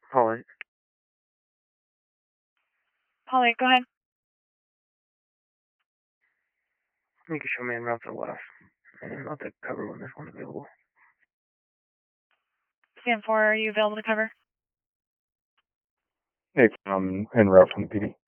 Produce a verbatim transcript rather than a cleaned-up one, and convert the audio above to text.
Holly, Holly, go ahead. you can show me en route to the left. And I'll take cover when there's one available. Stand four, are you available to cover? Hey, I'm en route from the P D.